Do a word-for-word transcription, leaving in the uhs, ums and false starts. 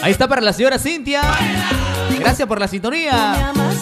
Ahí está para la señora Cintia. Gracias por la sintonía.